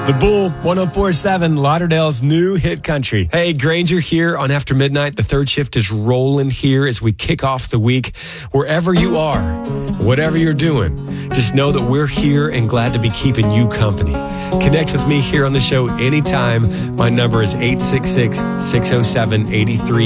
The Bull, 104.7, Lauderdale's new hit country. Hey, Granger here on After Midnight. The third shift is rolling here as we kick off the week. Wherever you are, whatever you're doing, just know that we're here and glad to be keeping you company. Connect with me here on the show anytime. My number is 866-607-83